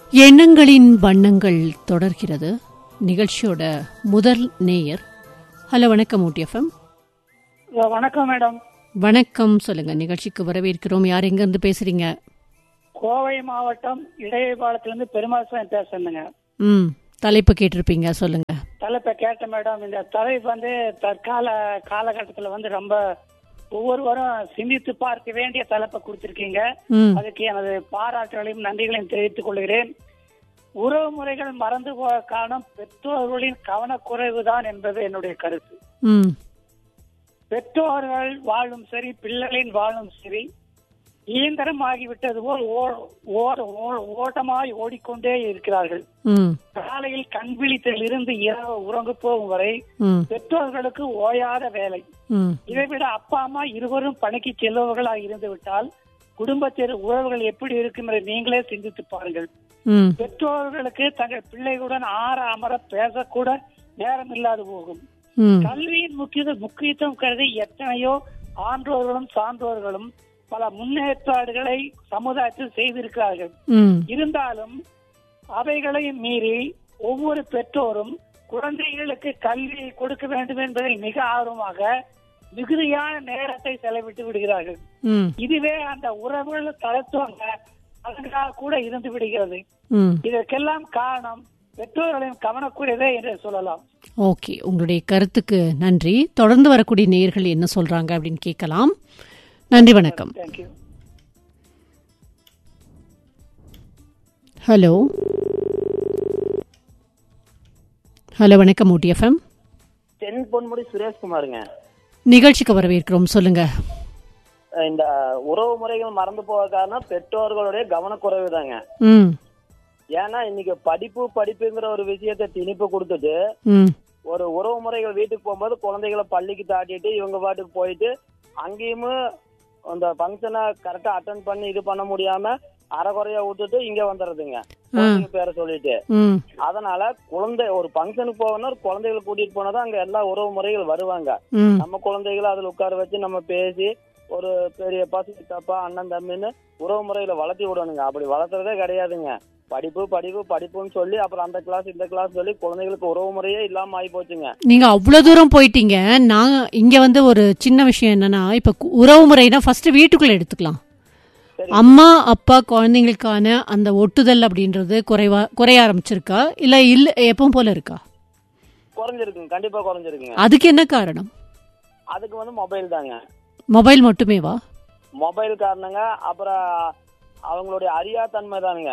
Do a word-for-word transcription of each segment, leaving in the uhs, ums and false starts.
எண்ணங்களின் வண்ணங்கள் தொடர்கிறது. நிகழ்ச்சியோட முதல் நேயர். ஹலோ, வணக்கம் ஊட்டி எஃப்எம். வணக்கம் மேடம். வணக்கம், சொல்லுங்க. நிகழ்ச்சிக்கு வரவேற்கிறோம். யார் எங்க இருந்து பேசுறீங்க? கோவை மாவட்டம் இடையபாளத்திலிருந்து பெருமாள் சாமி பேசுறேங்க. ம் தலைப்பு கேட்டிருப்பீங்க, சொல்லுங்க. தலைப்பை கேட்டேன் மேடம். இந்த தலைப்பு வந்து தற்கால காலகட்டத்தில் வந்து ரொம்ப ஒவ்வொருவரும் சிந்தித்து பார்க்க வேண்டிய தலைப்பை கொடுத்திருக்கீங்க. அதுக்கு எனது பாராட்டுகளையும் நன்றிகளையும் தெரிவித்துக் கொள்கிறேன். உறவு முறைகள் மறந்து போக காரணம் பெற்றோர்களின் கவனக்குறைவுதான் என்பது என்னுடைய கருத்து. பெற்றோர்கள் வாழும் சரி, பிள்ளைகளின் வாழும் சரி, இயந்திரம் ஆகிவிட்டது போல் ஓட்டமாய் ஓடிக்கொண்டே இருக்கிறார்கள். காலையில் கண் விழித்தல் இருந்து இரவு உறங்கு போகும் வரை பெற்றோர்களுக்கு ஓயாத வேலை. இதைவிட அப்பா அம்மா இருவரும் பணிக்கு செல்பவர்களாக இருந்து விட்டால் குடும்பத்தில் உறவுகள் எப்படி இருக்கும் என்று நீங்களே சிந்தித்து பாருங்கள். பெற்றோர்களுக்கு தங்கள் பிள்ளைகளுடன் ஆற அமர பேசக்கூட நேரம் இல்லாது போகும். கல்வியின் முக்கிய முக்கியத்துவம் கருதி எத்தனையோ ஆன்றோர்களும் சான்றோர்களும் பல முன்னேற்பாடுகளை சமுதாயத்தில் செய்திருக்கிறார்கள். இருந்தாலும் அவைகளை மீறி ஒவ்வொரு பெற்றோரும் குழந்தைகளுக்கு கல்வி கொடுக்க வேண்டும் என்பதில் மிக ஆர்வமாக மிகுதியான நேரத்தை செலவிட்டு விடுகிறார்கள். இதுவே அந்த உறவுகள் தளத்துவங்க கூட இருந்து விடுகிறது. இதற்கெல்லாம் காரணம் பெற்றோர்களின் கவனக்குறைவே என்று சொல்லலாம். ஓகே, உங்களுடைய கருத்துக்கு நன்றி. தொடர்ந்து வரக்கூடிய நேயர்கள் என்ன சொல்றாங்க அப்படின்னு கேட்கலாம். நன்றி, வணக்கம். ஹலோ ஹலோ வணக்கம் ஊட்டி எஃப்எம். தென் பொன்முடி சுரேஷ்குமாருங்க. நிகழ்ச்சிக்கு வரவேற்கிறோம், சொல்லுங்க. இந்த உறவு முறைகள் மறந்து போக காரணம் பெற்றோர்களுடைய கவனக்குறைவு தாங்க. ஏன்னா இன்னைக்கு படிப்பு படிப்புங்கிற ஒரு விஷயத்த திணிப்பு கொடுத்துட்டு ஒரு உறவு முறைகள் வீட்டுக்கு போகும்போது குழந்தைகளை பள்ளிக்கு தாட்டிட்டு இவங்க பாட்டுக்கு போயிட்டு அங்கேயும் அந்த பங்கனை கரெக்டா அட்டென்ட் பண்ணி இது பண்ண முடியாம அரைக்குறையா விட்டுட்டு இங்க வந்துடுறதுங்க பேரை சொல்லிட்டு. அதனால குழந்தை ஒரு பங்கனுக்கு போகணும், குழந்தைகளை கூட்டிட்டு போனாதான் அங்க எல்லா உறவு முறைகள் வருவாங்க. நம்ம குழந்தைகளை அதுல உட்கார வச்சு நம்ம பேசி ஒரு பெரிய பசங்க தப்பா அண்ணன் தம்பின்னு உறவு முறைகளை வளர்த்தி விடணுங்க. அப்படி வளர்த்துறதே கிடையாதுங்க. படிப்பு படிப்பு படிப்புன்னு சொல்லி அப்புறம் அந்த கிளாஸ் இந்த கிளாஸ் சொல்லி குழந்தைகளுக்கு உறவு முறையே இல்லாம ஆகி போச்சுங்க. நீங்க அவ்வளவு தூரம் போயிட்டீங்க. நான் இங்க வந்து ஒரு சின்ன விஷயம் என்னன்னா, இப்ப உறவு முறைனா ஃபர்ஸ்ட் வீட்டுக்குள்ள எடுத்துக்கலாம். அம்மா அப்பா குழந்தைங்களுக்கான அந்த ஒட்டுதல் அப்படின்றது குறைவா குறைய ஆரம்பிச்சிருக்கா இல்ல இல்ல எப்பவும் போல இருக்கா? குறைஞ்சிருக்குங்க, கண்டிப்பா குறைஞ்சிருக்குங்க. அதுக்கு என்ன காரணம்? அதுக்கு வந்து மொபைல் தாங்க. மொபைல் மட்டுமேவா? மொபைல் காரணங்க. அப்புறம் அவங்களுடைய அறியாத்தன்மை தானுங்க.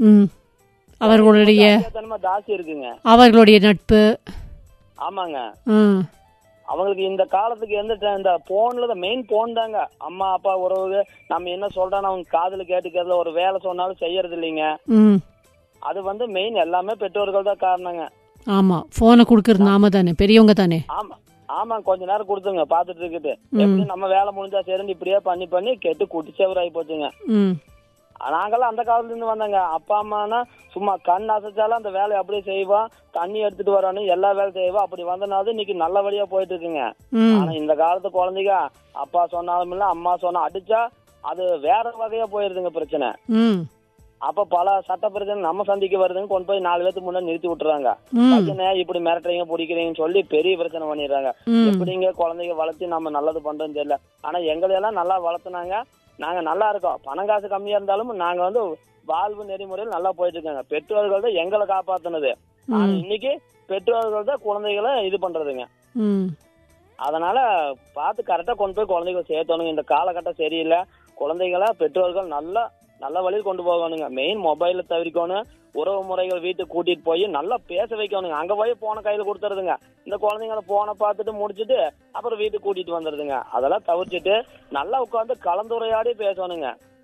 அவர்களுடைய தன்மை ஜாஸ்தி இருக்குங்க. அவர்களுடைய நட்பு. ஆமாங்க. அவங்களுக்கு இந்த காலத்துக்கு எந்த இந்த போன்ல மெயின் போன் தாங்க. அம்மா அப்பா உறவு நம்ம என்ன சொல்றான்னு அவங்க காதுல கேட்டுக்கிறதுல ஒரு வேலை சொன்னாலும் செய்யறது இல்லைங்க. அது வந்து மெயின் எல்லாமே பெற்றோர்கள் தான் காரணங்க. ஆமா, போனை குடுக்கறது நாம தானே, பெரியவங்க தானே. ஆமா ஆமா, கொஞ்ச நேரம் கொடுத்துங்க பாத்துட்டு இருக்குது. எப்படி நம்ம வேலை முடிஞ்சா சரி இப்படியே பண்ணி பண்ணி கெட்டு குட்டி சேவராகி போச்சுங்க. நாங்கெல்லாம் அந்த காலத்துல இருந்து வந்தாங்க. அப்பா அம்மானா சும்மா கண் அசைச்சாலும் அந்த வேலையை அப்படியே செய்வோம், தண்ணி எடுத்துட்டு வரணும், எல்லா வேலை செய்வோம். அப்படி வந்தனாலும் இன்னைக்கு நல்ல வழியா போயிட்டு இருக்குங்க. ஆனா இந்த காலத்து குழந்தைங்க அப்பா சொன்னாலும் இல்ல அம்மா சொன்னா அடிச்சா அது வேற வகையா போயிருதுங்க பிரச்சனை. அப்ப பல சட்ட பிரச்சனை நம்ம சந்திக்க வருதுன்னு கொண்டு போய் நாலு பேருக்கு முன்னாடி நிறுத்தி விட்டுறாங்க. இப்படி மிரட்டுறீங்க பிடிக்கிறீங்கன்னு சொல்லி பெரிய பிரச்சனை பண்ணிடுறாங்க. எப்படிங்க குழந்தைங்க வளர்த்து நம்ம நல்லது பண்றோம்னு தெரியல. ஆனா எங்களையெல்லாம் நல்லா வளர்த்துனாங்க. நாங்க நல்லா இருக்கோம். பணம் காசு கம்மியா இருந்தாலும் நாங்க வந்து வாழ்வு நெறிமுறையில் நல்லா போயிட்டு இருக்காங்க. பெற்றோர்கள் தான் எங்களை காப்பாத்துனது. இன்னைக்கு பெற்றோர்கள் தான் குழந்தைகளை இது பண்றதுங்க. அதனால பார்த்து கரெக்டா கொண்டு போய் குழந்தைகளை சேர்த்தணுங்க. இந்த காலகட்டம் சரியில்லை. குழந்தைகளை பெற்றோர்கள் நல்லா நல்ல வழியில் கொண்டு போகணுங்க. மெயின் மொபைல தவிர்க்கணும். உறவு முறைகள் வீட்டுக்கு கூட்டிட்டு போய் நல்லா பேச வைக்கணுங்க. அங்க போய் போன கையில கொடுத்துருதுங்க. இந்த குழந்தைங்களை போனை பார்த்துட்டு முடிச்சுட்டு அப்புறம் வீட்டுக்கு கூட்டிட்டு வந்துடுதுங்க. அதெல்லாம் தவிர்த்துட்டு நல்லா உட்காந்து கலந்துரையாடி பேசணுங்க.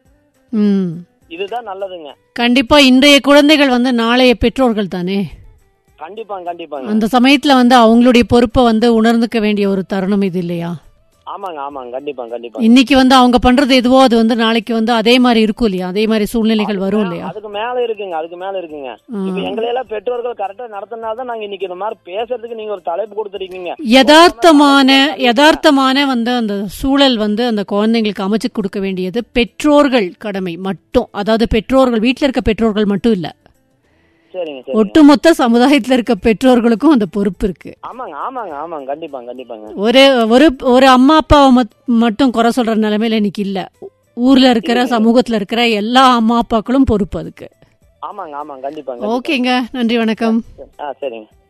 இதுதான் நல்லதுங்க. கண்டிப்பா இன்றைய குழந்தைகள் வந்து நாளைய பெற்றோர்கள் தானே. கண்டிப்பாங்க கண்டிப்பாங்க. அந்த சமயத்துல வந்து அவங்களுடைய பொறுப்பை வந்து உணர்ந்துக்க வேண்டிய ஒரு தருணம் இது இல்லையா? ஆமாங்க ஆமாங்க, கண்டிப்பா கண்டிப்பா. இன்னைக்கு வந்து அவங்க பண்றது எதுவோ அது வந்து நாளைக்கு வந்து அதே மாதிரி இருக்கும் இல்லையா? அதே மாதிரி சூழ்நிலைகள் வரும் இல்லையா? அதுக்கு மேல இருக்குங்க, அதுக்கு மேல இருக்குங்க. இப்ப எங்களையெல்லாம் பெற்றோர்கள் கரெக்டா நடத்தினால்தான் நாங்க இன்னைக்கு இந்த மாதிரி பேசுறதுக்கு நீங்க ஒரு தலைப்பு கொடுத்துருக்கீங்க. யதார்த்தமான யதார்த்தமான வந்து அந்த சூழல் வந்து அந்த குழந்தைங்களுக்கு அமைச்சு கொடுக்க வேண்டியது பெற்றோர்கள் கடமை மட்டும். அதாவது பெற்றோர்கள் வீட்டுல இருக்க பெற்றோர்கள் மட்டும் இல்ல, சரிங்க சரி. ஒட்டுமொத்த சமுதாயத்துல இருக்க பெற்றோர்களுக்கும் அந்த பொறுப்பு இருக்கு. ஆமாங்க ஆமாங்க ஆமாங்க கண்டிப்பாங்க கண்டிப்பாங்க. ஒரு ஒரு ஒரு அம்மா அப்பாவை மட்டும் குறை சொல்ற நிலைமையில இன்னைக்கு இல்ல. ஊர்ல இருக்கிற சமூகத்துல இருக்கிற எல்லா அம்மா அப்பாக்களும் பொறுப்பு அதுக்கு. ஆமாங்க ஆமாங்க கண்டிப்பாங்க. ஓகேங்க, நன்றி, வணக்கம். ஆ சரிங்க.